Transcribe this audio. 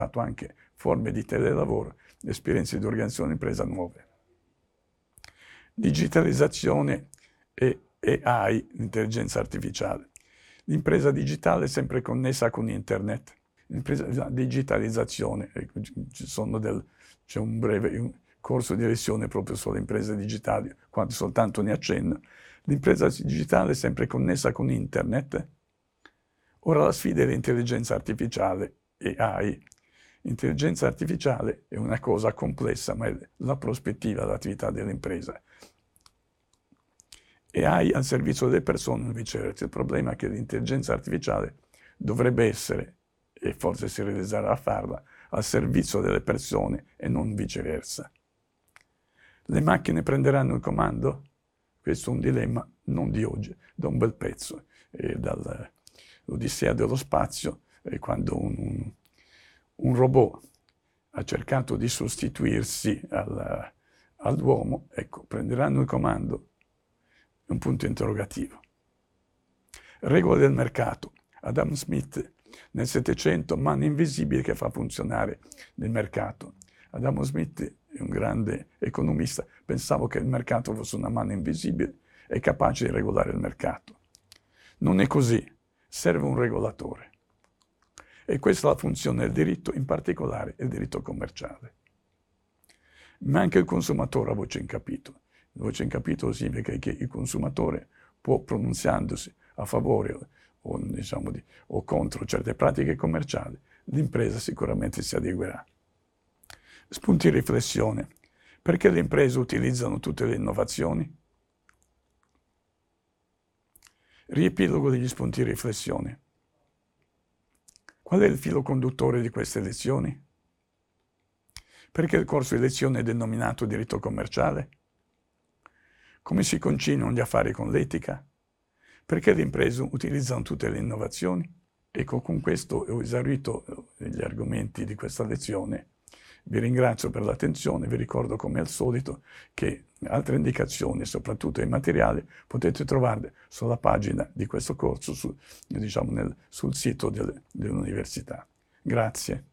anche forme di telelavoro, esperienze di organizzazione impresa nuove. Digitalizzazione e AI, l'intelligenza artificiale. L'impresa digitale è sempre connessa con internet. L'impresa digitalizzazione, c'è un corso di lezione proprio sulle imprese digitali, quando soltanto ne accenno. L'impresa digitale è sempre connessa con internet. Ora la sfida è l'intelligenza artificiale e AI. L'intelligenza artificiale è una cosa complessa, ma è la prospettiva dell'attività dell'impresa. E AI al servizio delle persone, non viceversa. Il problema è che l'intelligenza artificiale dovrebbe essere, e forse si realizzerà a farla, al servizio delle persone e non viceversa. Le macchine prenderanno il comando? Questo è un dilemma non di oggi, da un bel pezzo, dall'Odissea dello spazio, quando un robot ha cercato di sostituirsi all'uomo, ecco, prenderanno il comando? È un punto interrogativo. Regole del mercato. Adam Smith nel Settecento, mano invisibile che fa funzionare il mercato. Adam Smith è un grande economista, pensavo che il mercato fosse una mano invisibile e capace di regolare il mercato. Non è così, serve un regolatore. E questa è la funzione del diritto, in particolare il diritto commerciale. Ma anche il consumatore ha voce in capitolo. Voce in capitolo significa che il consumatore può, pronunziandosi a favore o contro certe pratiche commerciali, l'impresa sicuramente si adeguerà. Spunti di riflessione. Perché le imprese utilizzano tutte le innovazioni? Riepilogo degli spunti di riflessione. Qual è il filo conduttore di queste lezioni? Perché il corso di lezione è denominato diritto commerciale? Come si conciliano gli affari con l'etica? Perché le imprese utilizzano tutte le innovazioni? Ecco, con questo ho esaurito gli argomenti di questa lezione. Vi ringrazio per l'attenzione, vi ricordo come al solito che altre indicazioni, soprattutto i materiali, potete trovarle sulla pagina di questo corso, sul sito dell'università. Grazie.